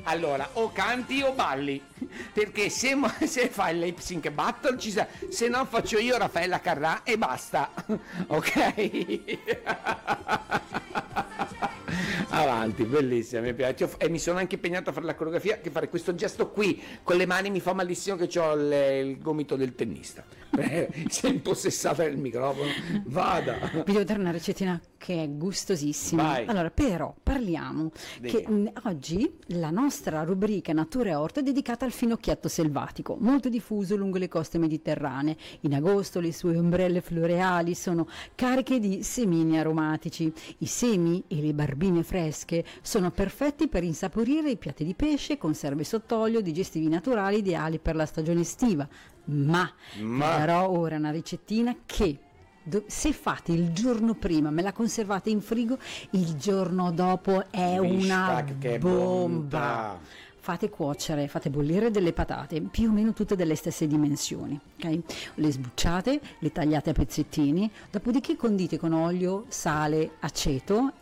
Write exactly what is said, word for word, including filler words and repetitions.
Allora, o canti o balli, perché se, se fai il lip sync battle ci sa, se no faccio io Raffaella Carrà e basta, ok? Avanti, bellissima, mi piace. E mi sono anche impegnato a fare la coreografia, che fare questo gesto qui con le mani mi fa malissimo, che ho il gomito del tennista. Sei impossessata del microfono, vada. Vi devo dare una ricettina che è gustosissima. Vai. Allora, però parliamo che mh, oggi la nostra rubrica Natura e Orto è dedicata al finocchietto selvatico, molto diffuso lungo le coste mediterranee. In agosto le sue ombrelle floreali sono cariche di semini aromatici. I semi e le barbine fresche sono perfetti per insaporire i piatti di pesce, conserve sott'olio, digestivi naturali, ideali per la stagione estiva. Ma, Ma. darò ora una ricettina che do- se fate il giorno prima, me la conservate in frigo, il giorno dopo è una Vista, che bomba. bontà. Fate cuocere, fate bollire delle patate, più o meno tutte delle stesse dimensioni, ok? Le sbucciate, le tagliate a pezzettini, dopodiché condite con olio, sale, aceto